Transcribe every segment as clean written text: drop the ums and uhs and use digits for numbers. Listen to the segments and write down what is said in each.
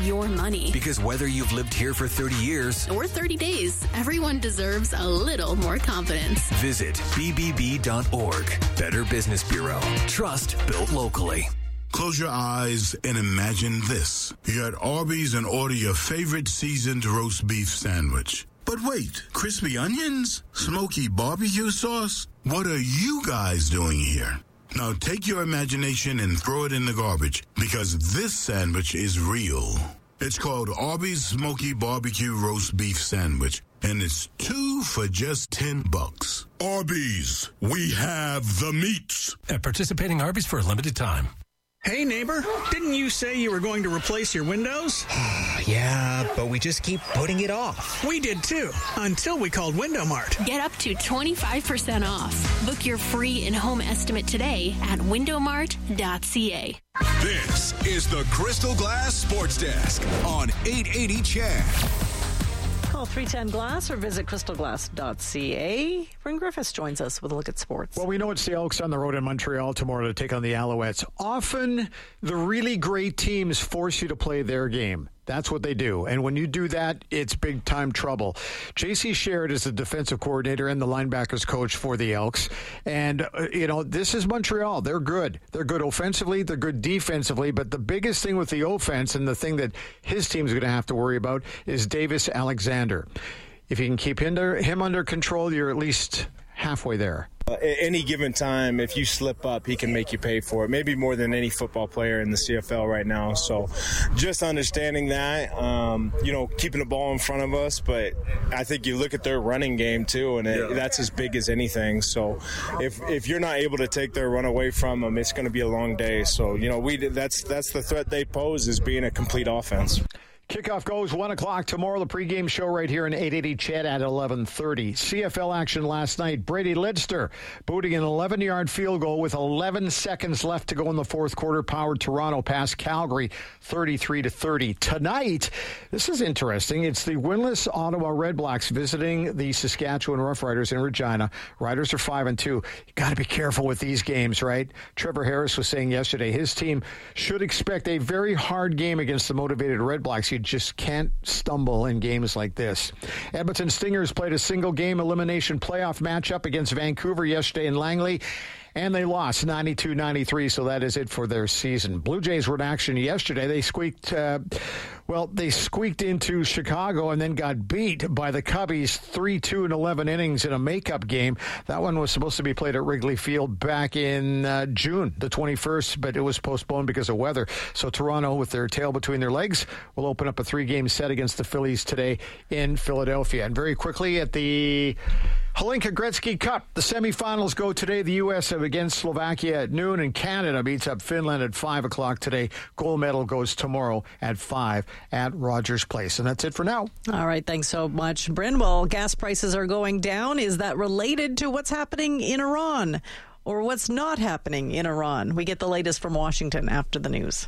your money. Because whether you've lived here for 30 years or 30 days, everyone deserves a little more confidence. Visit bbb.org. Better Business Bureau. Trust built locally. Close your eyes and imagine this. You're at Arby's and order your favorite seasoned roast beef sandwich. But wait, crispy onions? Smoky barbecue sauce? What are you guys doing here? Now take your imagination and throw it in the garbage, because this sandwich is real. It's called Arby's Smoky Barbecue Roast Beef Sandwich, and it's 2 for just $10. Arby's, we have the meats. At participating Arby's for a limited time. Hey, neighbor, didn't you say you were going to replace your windows? Yeah, but we just keep putting it off. We did too, until we called Window Mart. Get up to 25% off. Book your free in-home estimate today at windowmart.ca. This is the Crystal Glass Sports Desk on 880 CHED. Call 310 Glass or visit crystalglass.ca. Bryn Griffiths joins us with a look at sports. Well, we know it's the Elks on the road in Montreal tomorrow to take on the Alouettes. Often, the really great teams force you to play their game. That's what they do. And when you do that, it's big-time trouble. J.C. Sherrod is the defensive coordinator and the linebackers coach for the Elks. And, this is Montreal. They're good. They're good offensively. They're good defensively. But the biggest thing with the offense and the thing that his team's going to have to worry about is Davis Alexander. If you can keep him under control, you're at least halfway there. At any given time, if you slip up, he can make you pay for it, maybe more than any football player in the CFL right now. So just understanding that, keeping the ball in front of us. But I think you look at their running game, too, and that's as big as anything. So if you're not able to take their run away from them, it's going to be a long day. So, that's the threat they pose, is being a complete offense. Kickoff goes 1 o'clock tomorrow. The pregame show right here in 880 CHED at 11:30. CFL action last night. Brady Lidster booting an 11-yard field goal with 11 seconds left to go in the fourth quarter. Powered Toronto past Calgary 33-30. Tonight, this is interesting. It's the winless Ottawa Redblacks visiting the Saskatchewan Roughriders in Regina. Riders are 5-2. You got to be careful with these games, right? Trevor Harris was saying yesterday his team should expect a very hard game against the motivated Redblacks. You just can't stumble in games like this. Edmonton Stingers played a single-game elimination playoff matchup against Vancouver yesterday in Langley, and they lost 92-93, so that is it for their season. Blue Jays were in action yesterday. They squeaked into Chicago and then got beat by the Cubbies 3-2 in 11 innings in a makeup game. That one was supposed to be played at Wrigley Field back in June the 21st, but it was postponed because of weather. So Toronto, with their tail between their legs, will open up a 3-game set against the Phillies today in Philadelphia. And very quickly at the Hlinka Gretzky Cup, the semifinals go today. The U.S. against Slovakia at noon, and Canada beats up Finland at 5 o'clock today. Gold medal goes tomorrow at 5 at Rogers Place. And that's it for now. All right, thanks so much, Bryn. Well, gas prices are going down. Is that related to what's happening in Iran or what's not happening in Iran? We get the latest from Washington after the news.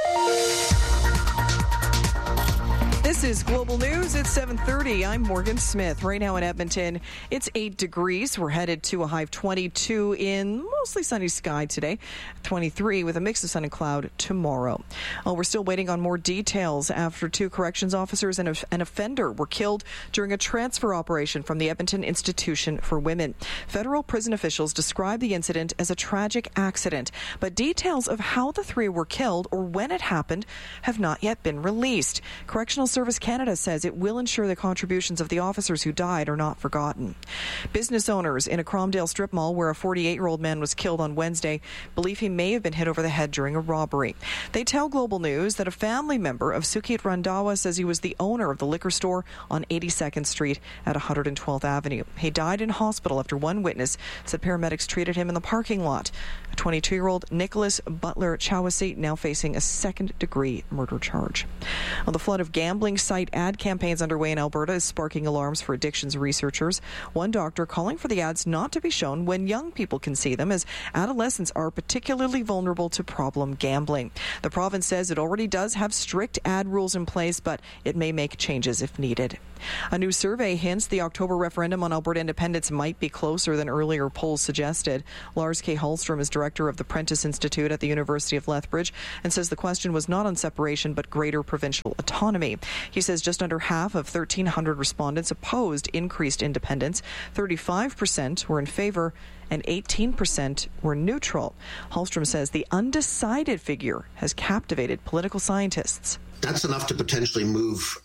This is Global News at 7:30. I'm Morgan Smith. Right now in Edmonton, it's 8 degrees. We're headed to a high of 22 in mostly sunny sky today, 23 with a mix of sun and cloud tomorrow. We're still waiting on more details after 2 corrections officers and an offender were killed during a transfer operation from the Edmonton Institution for Women. Federal prison officials describe the incident as a tragic accident, but details of how the 3 were killed or when it happened have not yet been released. Correctional Service Canada says it will ensure the contributions of the officers who died are not forgotten. Business owners in a Cromdale strip mall where a 48-year-old man was killed on Wednesday believe he may have been hit over the head during a robbery. They tell Global News that a family member of Sukit Randawa says he was the owner of the liquor store on 82nd Street at 112th Avenue. He died in hospital after one witness said paramedics treated him in the parking lot. A 22-year-old Nicholas Butler Chawasi now facing a second-degree murder charge. Well, the flood of gambling site ad campaigns underway in Alberta is sparking alarms for addictions researchers. One doctor calling for the ads not to be shown when young people can see them, as adolescents are particularly vulnerable to problem gambling. The province says it already does have strict ad rules in place, but it may make changes if needed. A new survey hints the October referendum on Alberta independence might be closer than earlier polls suggested. Lars K. Hallstrom is director director of the Prentice Institute at the University of Lethbridge, and says the question was not on separation but greater provincial autonomy. He says just under half of 1,300 respondents opposed increased independence, 35% were in favour, and 18% were neutral. Hallstrom says the undecided figure has captivated political scientists. That's enough to potentially move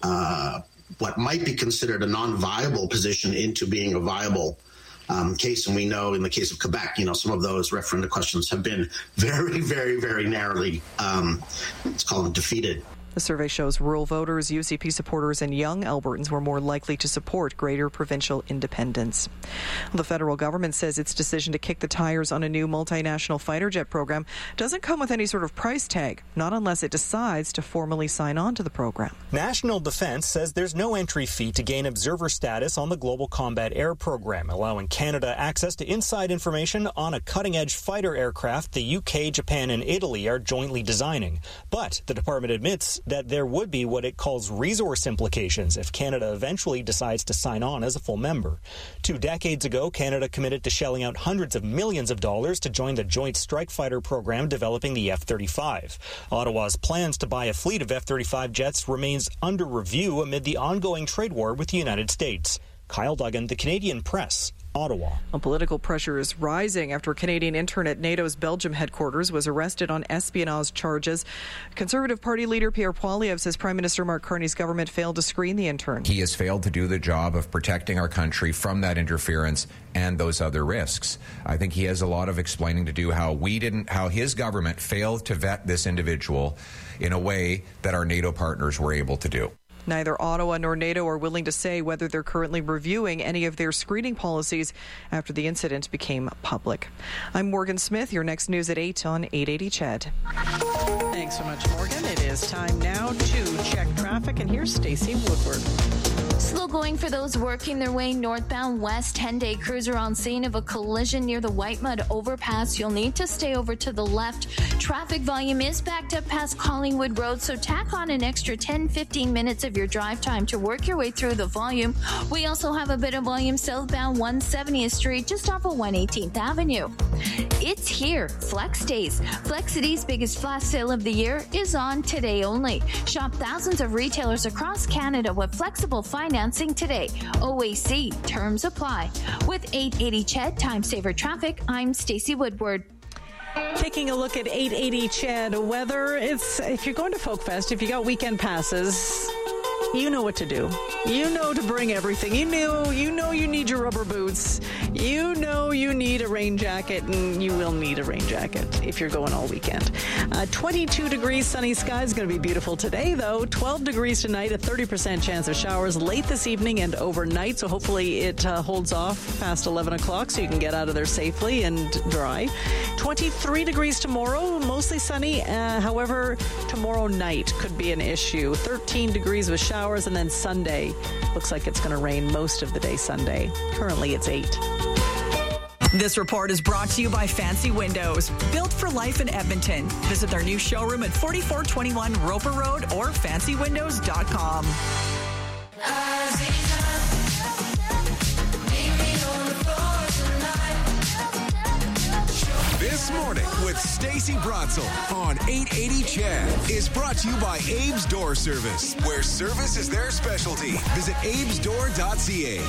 what might be considered a non-viable position into being a viable case. And we know in the case of Quebec, some of those referendum questions have been very, very, very narrowly, let's call them defeated. The survey shows rural voters, UCP supporters, and young Albertans were more likely to support greater provincial independence. The federal government says its decision to kick the tires on a new multinational fighter jet program doesn't come with any sort of price tag, not unless it decides to formally sign on to the program. National Defence says there's no entry fee to gain observer status on the Global Combat Air Program, allowing Canada access to inside information on a cutting-edge fighter aircraft the UK, Japan, and Italy are jointly designing. But the department admits that there would be what it calls resource implications if Canada eventually decides to sign on as a full member. 2 decades ago, Canada committed to shelling out hundreds of millions of dollars to join the Joint Strike Fighter program developing the F-35. Ottawa's plans to buy a fleet of F-35 jets remains under review amid the ongoing trade war with the United States. Kyle Duggan, The Canadian Press, Ottawa. Political pressure is rising after a Canadian intern at NATO's Belgium headquarters was arrested on espionage charges. Conservative Party leader Pierre Poilievre says Prime Minister Mark Carney's government failed to screen the intern. He has failed to do the job of protecting our country from that interference and those other risks. I think he has a lot of explaining to do how his government failed to vet this individual in a way that our NATO partners were able to do. Neither Ottawa nor NATO are willing to say whether they're currently reviewing any of their screening policies after the incident became public. I'm Morgan Smith. Your next news at 8 on 880 CHED. Thanks so much, Morgan. It is time now to check traffic, and here's Stacey Woodward. Slow going for those working their way northbound west. 10-day cruiser on scene of a collision near the Whitemud overpass. You'll need to stay over to the left. Traffic volume is backed up past Collingwood Road, so tack on an extra 10-15 minutes of your drive time to work your way through the volume. We also have a bit of volume southbound 170th Street just off of 118th Avenue. It's here. Flex Days. Flexity's biggest flash sale of the year is on today only. Shop thousands of retailers across Canada with flexible financing today. OAC. Terms apply. With 880 CHED Time Saver Traffic, I'm Stacey Woodward. Taking a look at 880 CHED weather. If you're going to Folk Fest, if you got weekend passes, you know what to do. You know to bring everything. You know you need your rubber boots. You know you need a rain jacket, and you will need a rain jacket if you're going all weekend. 22 degrees, sunny skies. Going to be beautiful today, though. 12 degrees tonight, a 30% chance of showers late this evening and overnight, so hopefully it holds off past 11 o'clock so you can get out of there safely and dry. 23 degrees tomorrow, mostly sunny. However, tomorrow night could be an issue. 13 degrees with showers, and then Sunday looks like it's going to rain most of the day Sunday. Currently it's 8. This report is brought to you by Fancy Windows, built for life in Edmonton. Visit their new showroom at 4421 Roper Road or fancywindows.com. This Morning with Stacey Bratzel on 880 CHED is brought to you by Abe's Door Service, where service is their specialty. Visit abesdoor.ca.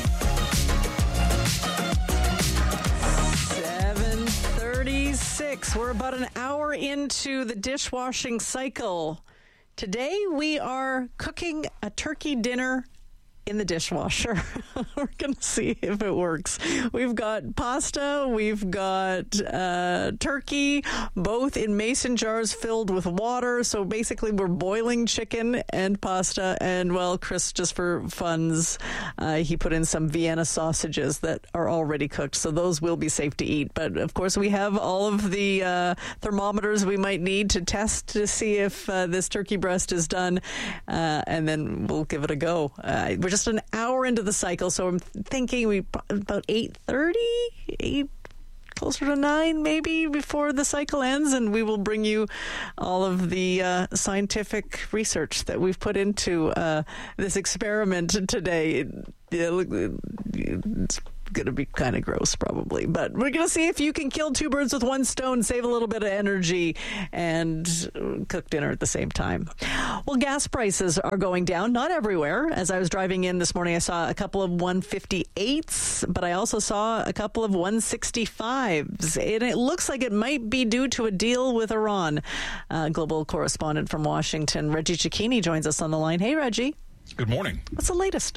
7:36. We're about an hour into the dishwashing cycle. Today we are cooking a turkey dinner in the dishwasher. We're going to see if it works. We've got pasta, we've got turkey, both in mason jars filled with water. So basically we're boiling chicken and pasta. And, well, Chris, just for funds, he put in some Vienna sausages that are already cooked. So those will be safe to eat. But, of course, we have all of the thermometers we might need to test to see if this turkey breast is done. And then we'll give it a go. We're just an hour into the cycle, so I'm thinking we about 8:30, closer to 9 maybe before the cycle ends, and we will bring you all of the scientific research that we've put into this experiment today. It's going to be kind of gross probably. But we're going to see if you can kill two birds with one stone, save a little bit of energy, and cook dinner at the same time. Well, gas prices are going down, not everywhere. As I was driving in this morning, I saw a couple of 158s, but I also saw a couple of 165s. And it looks like it might be due to a deal with Iran. Global correspondent from Washington, Reggie Cicchini, joins us on the line. Hey, Reggie. Good morning. What's the latest?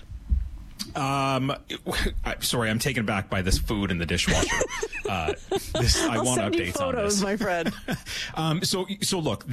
Sorry, I'm taken back by this food in the dishwasher. I want send updates you photos, on this, my friend. So look,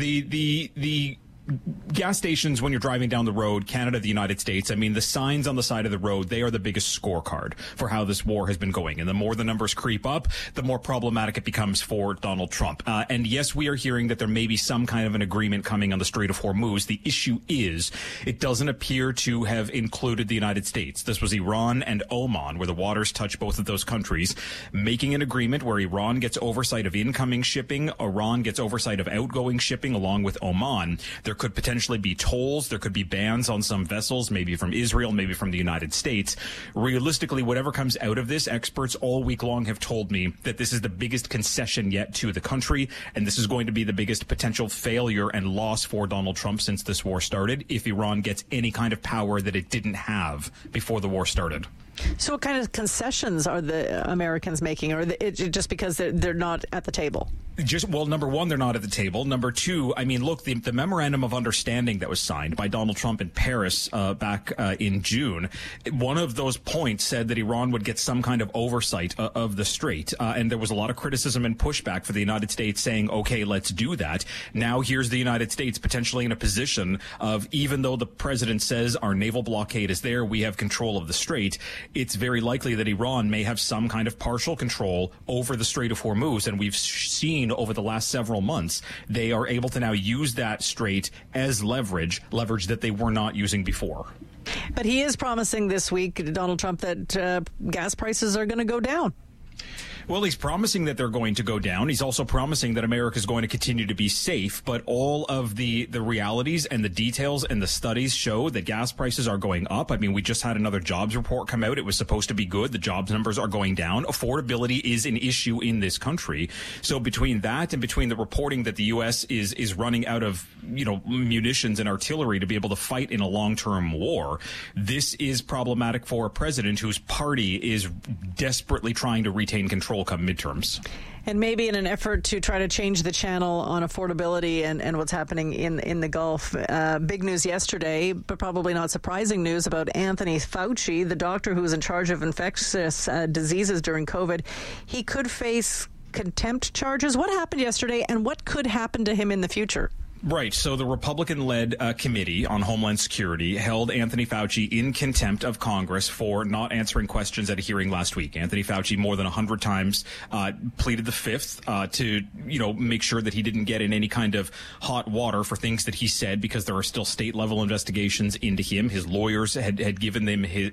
the gas stations, when you're driving down the road, Canada, the United States, I mean, the signs on the side of the road, they are the biggest scorecard for how this war has been going. And the more the numbers creep up, the more problematic it becomes for Donald Trump. And yes, we are hearing that there may be some kind of an agreement coming on the Strait of Hormuz. The issue is it doesn't appear to have included the United States. This was Iran and Oman, where the waters touch both of those countries, making an agreement where Iran gets oversight of incoming shipping, Iran gets oversight of outgoing shipping, along with Oman. There could potentially be tolls. There could be bans on some vessels, maybe from Israel, maybe from the United States. Realistically, whatever comes out of this, experts all week long have told me that this is the biggest concession yet to the country, and this is going to be the biggest potential failure and loss for Donald Trump since this war started, if Iran gets any kind of power that it didn't have before the war started. So what kind of concessions are the Americans making, or just because they're not at the table? Well, number one, they're not at the table. Number two, I mean, look, the memorandum of understanding that was signed by Donald Trump in Paris back in June, one of those points said that Iran would get some kind of oversight of the Strait. And there was a lot of criticism and pushback for the United States saying, okay, let's do that. Now here's the United States potentially in a position of, even though the president says our naval blockade is there, we have control of the Strait, it's very likely that Iran may have some kind of partial control over the Strait of Hormuz. And we've seen over the last several months, they are able to now use that strait as leverage that they were not using before. But he is promising this week, Donald Trump, that gas prices are going to go down. Well, he's promising that they're going to go down. He's also promising that America is going to continue to be safe. But all of the realities and the details and the studies show that gas prices are going up. I mean, we just had another jobs report come out. It was supposed to be good. The jobs numbers are going down. Affordability is an issue in this country. So between that and between the reporting that the U.S. is running out of, munitions and artillery to be able to fight in a long-term war, this is problematic for a president whose party is desperately trying to retain control come midterms. And maybe in an effort to try to change the channel on affordability and what's happening in the Gulf. Big news yesterday, but probably not surprising news about Anthony Fauci, the doctor who was in charge of infectious diseases during COVID. He could face contempt charges. What happened yesterday, and what could happen to him in the future? Right. So the Republican-led Committee on Homeland Security held Anthony Fauci in contempt of Congress for not answering questions at a hearing last week. Anthony Fauci more than 100 times pleaded the fifth to, make sure that he didn't get in any kind of hot water for things that he said, because there are still state-level investigations into him. His lawyers had given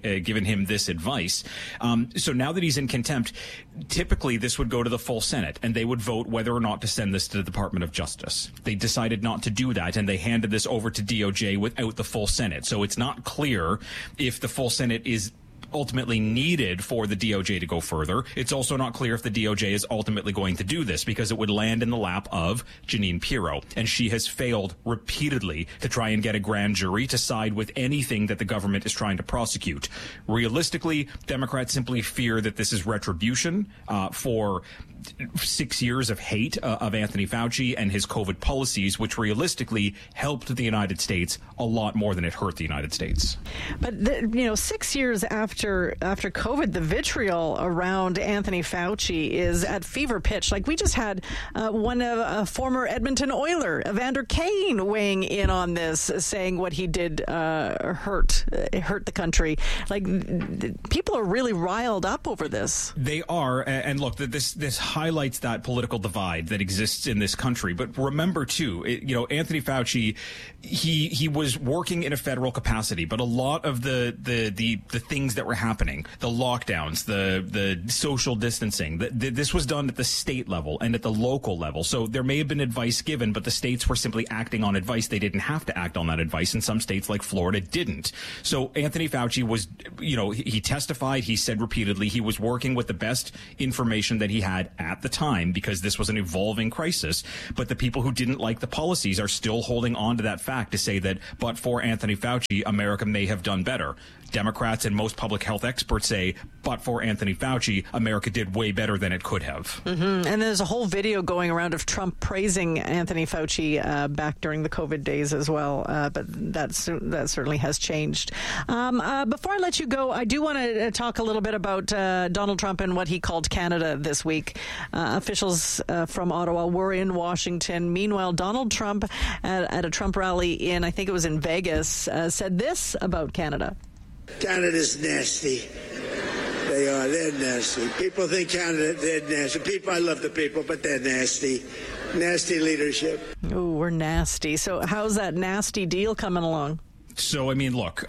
him this advice. So now that he's in contempt, typically this would go to the full Senate, and they would vote whether or not to send this to the Department of Justice. They decided not to do that, and they handed this over to DOJ without the full Senate. So it's not clear if the full Senate is ultimately needed for the DOJ to go further. It's also not clear if the DOJ is ultimately going to do this, because it would land in the lap of Jeanine Pirro, and she has failed repeatedly to try and get a grand jury to side with anything that the government is trying to prosecute. Realistically, Democrats simply fear that this is retribution for 6 years of hate of Anthony Fauci and his COVID policies, which realistically helped the United States a lot more than it hurt the United States. But 6 years after COVID, the vitriol around Anthony Fauci is at fever pitch. Like, we just had a former Edmonton Oiler, Evander Kane, weighing in on this, saying what he did hurt the country. Like, people are really riled up over this. They are, and look, this highlights that political divide that exists in this country. But remember, too, Anthony Fauci, he was working in a federal capacity, but a lot of the things that were happening, the lockdowns, the social distancing, this was done at the state level and at the local level. So there may have been advice given, but the states were simply acting on advice. They didn't have to act on that advice, and some states like Florida didn't. So Anthony Fauci was, he testified, he said repeatedly he was working with the best information that he had at the time because this was an evolving crisis. But the people who didn't like the policies are still holding on to that fact to say that, but for Anthony Fauci, America may have done better. Democrats and most public health experts say, but for Anthony Fauci, America did way better than it could have. Mm-hmm. And there's a whole video going around of Trump praising Anthony Fauci back during the COVID days as well. But that certainly has changed. Before I let you go, I do want to talk a little bit about Donald Trump and what he called Canada this week. Officials from Ottawa were in Washington. Meanwhile, Donald Trump at a Trump rally I think it was in Vegas, said this about Canada. Canada's nasty. They are. They're nasty. People think Canada, they're nasty. I love the people, but they're nasty. Nasty leadership. Oh, we're nasty. So how's that nasty deal coming along? So, I mean, look,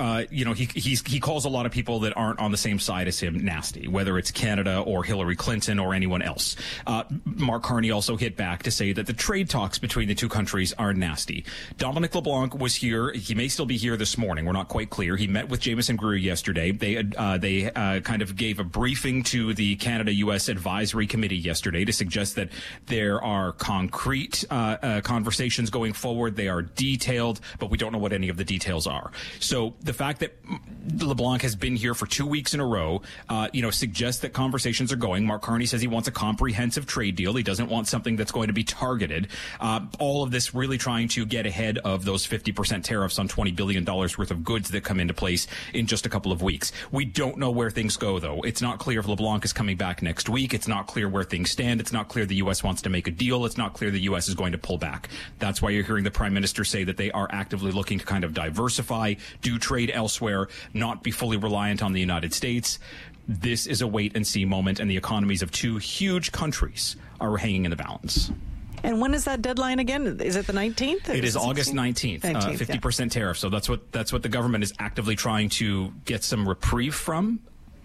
he calls a lot of people that aren't on the same side as him nasty, whether it's Canada or Hillary Clinton or anyone else. Mark Carney also hit back to say that the trade talks between the two countries are nasty. Dominic LeBlanc was here. He may still be here this morning. We're not quite clear. He met with Jameson Greer yesterday. They kind of gave a briefing to the Canada-U.S. Advisory Committee yesterday to suggest that there are concrete conversations going forward. They are detailed, but we don't know what any of the details are. So the fact that LeBlanc has been here for 2 weeks in a row, suggests that conversations are going. Mark Carney says he wants a comprehensive trade deal. He doesn't want something that's going to be targeted. All of this really trying to get ahead of those 50% tariffs on $20 billion worth of goods that come into place in just a couple of weeks. We don't know where things go, though. It's not clear if LeBlanc is coming back next week. It's not clear where things stand. It's not clear the U.S. wants to make a deal. It's not clear the U.S. is going to pull back. That's why you're hearing the Prime Minister say that they are actively looking to kind of diversify, do trade elsewhere, not be fully reliant on the United States. This is a wait-and-see moment, and the economies of two huge countries are hanging in the balance. And when is that deadline again? Is it the 19th? It is August 19th, 50% tariff. So that's what the government is actively trying to get some reprieve from.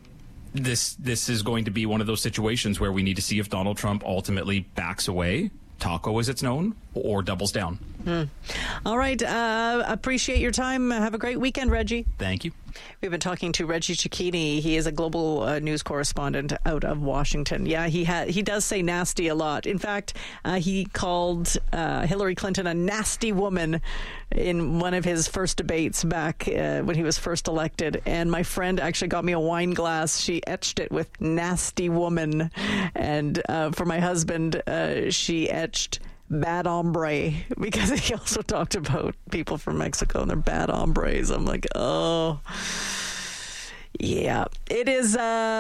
This is going to be one of those situations where we need to see if Donald Trump ultimately backs away, taco as it's known, or doubles down. All right. Appreciate your time. Have a great weekend, Reggie. Thank you. We've been talking to Reggie Cicchini. He is a global news correspondent out of Washington. Yeah, he does say nasty a lot. In fact, he called Hillary Clinton a nasty woman in one of his first debates back when he was first elected. And my friend actually got me a wine glass. She etched it with nasty woman. And for my husband, she etched bad hombre, because he also talked about people from Mexico and they're bad hombres. I'm like, oh, yeah. It is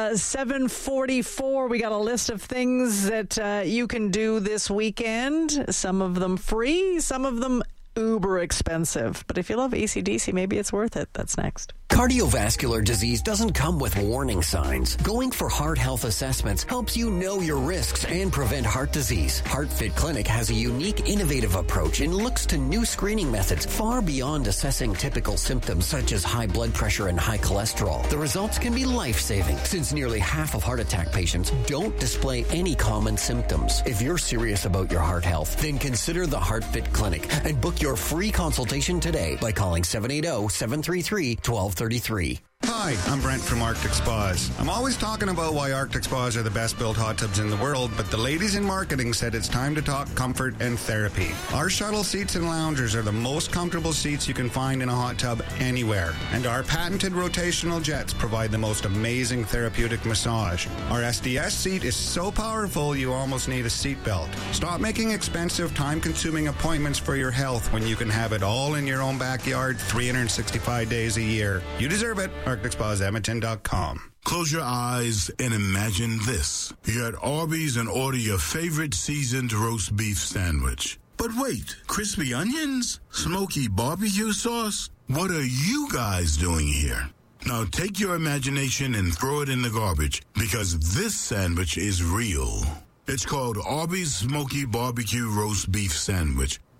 7:44. We got a list of things that you can do this weekend. Some of them free, some of them uber expensive. But if you love AC/DC, maybe it's worth it. That's next. Cardiovascular disease doesn't come with warning signs. Going for heart health assessments helps you know your risks and prevent heart disease. HeartFit Clinic has a unique, innovative approach and looks to new screening methods far beyond assessing typical symptoms such as high blood pressure and high cholesterol. The results can be life-saving since nearly half of heart attack patients don't display any common symptoms. If you're serious about your heart health, then consider the HeartFit Clinic and book your free consultation today by calling 780-733-1233. Hi, I'm Brent from Arctic Spas. I'm always talking about why Arctic Spas are the best built hot tubs in the world, but the ladies in marketing said it's time to talk comfort and therapy. Our shuttle seats and loungers are the most comfortable seats you can find in a hot tub anywhere, and our patented rotational jets provide the most amazing therapeutic massage. Our SDS seat is so powerful you almost need a seatbelt. Stop making expensive, time-consuming appointments for your health when you can have it all in your own backyard 365 days a year. You deserve it. ArcticSpasEdmonton.com. Close your eyes and imagine this. You're at Arby's and order your favorite seasoned roast beef sandwich. But wait, crispy onions? Smoky barbecue sauce? What are you guys doing here? Now take your imagination and throw it in the garbage, because this sandwich is real. It's called Arby's Smoky Barbecue Roast Beef Sandwich.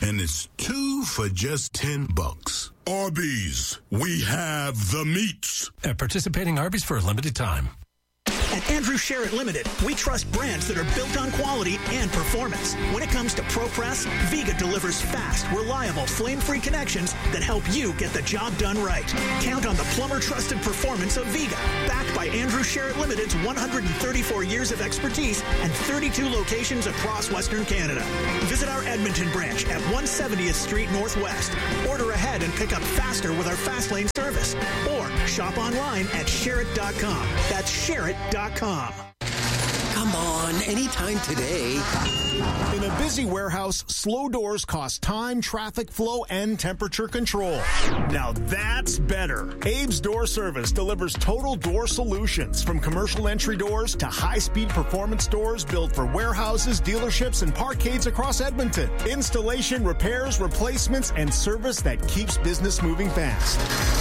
and it's 2 for just $10. Arby's, we have the meats. At participating Arby's for a limited time. At Andrew Sherritt Limited, we trust brands that are built on quality and performance. When it comes to ProPress, Viga delivers fast, reliable, flame-free connections that help you get the job done right. Count on the plumber-trusted performance of Viga, backed by Andrew Sherritt Limited's 134 years of expertise and 32 locations across Western Canada. Visit our Edmonton branch at 170th Street Northwest. Order ahead and pick up faster with our Fast Lane service. Or shop online at Sherritt.com. That's Sherritt.com. Come on, anytime today. In a busy warehouse, slow doors cost time, traffic flow, and temperature control. Now that's better. Abe's Door Service delivers total door solutions, from commercial entry doors to high-speed performance doors built for warehouses, dealerships, and parkades across Edmonton. Installation, repairs, replacements, and service that keeps business moving fast.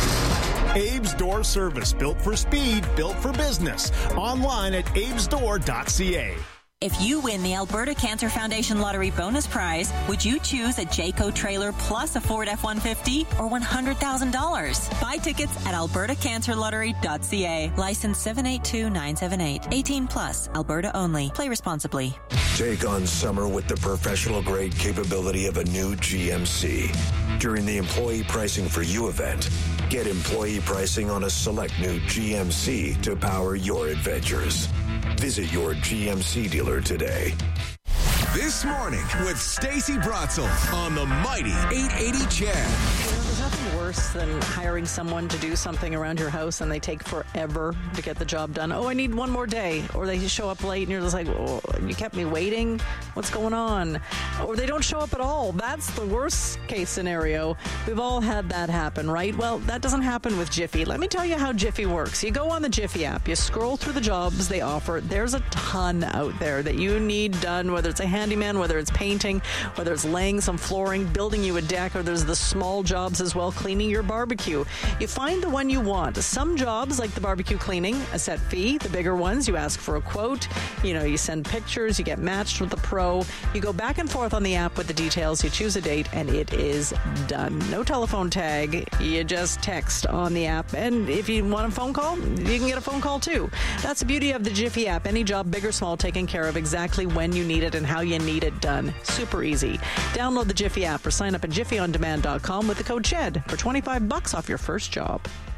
Abe's Door Service, built for speed, built for business. Online at abesdoor.ca. If you win the Alberta Cancer Foundation Lottery bonus prize, would you choose a Jayco trailer plus a Ford F-150 or $100,000? Buy tickets at albertacancerlottery.ca. License 782978. 18 plus. Alberta only. Play responsibly. Take on summer with the professional-grade capability of a new GMC. During the Employee Pricing for You event, get employee pricing on a select new GMC to power your adventures. Visit your GMC dealer today. This morning with Stacey Bratzel on the mighty 880 CHED. There's nothing worse than hiring someone to do something around your house and they take forever to get the job done. Oh, I need one more day. Or they show up late and you're just like, oh, you kept me waiting? What's going on? Or they don't show up at all. That's the worst case scenario. We've all had that happen, right? Well, that doesn't happen with Jiffy. Let me tell you how Jiffy works. You go on the Jiffy app, you scroll through the jobs they offer. There's a ton out there that you need done, whether it's a handyman, whether it's painting, whether it's laying some flooring, building you a deck, or there's the small jobs as well, cleaning your barbecue. You find the one you want. Some jobs, like the barbecue cleaning, a set fee. The bigger ones, you ask for a quote. You send pictures, you get matched with the pro. You go back and forth on the app with the details, you choose a date, and it is done. No telephone tag. You just text on the app. And if you want a phone call, you can get a phone call too. That's the beauty of the Jiffy app. Any job, big or small, taken care of exactly when you need it and how you need it done. Super easy. Download the Jiffy app or sign up at jiffyondemand.com with the code CHED for $25 off your first job.